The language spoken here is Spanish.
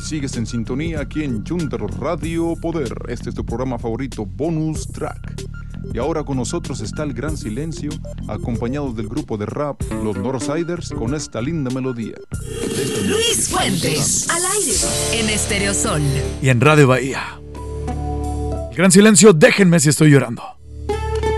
Sigues en sintonía aquí en Junter Radio Poder. Este es tu programa favorito, Bonus Track. Y ahora con nosotros está el Gran Silencio, acompañados del grupo de rap Los Northsiders, con esta linda melodía. Luis Fuentes, al aire, en Estéreo Sol y en Radio Bahía. El Gran Silencio, déjenme si estoy llorando.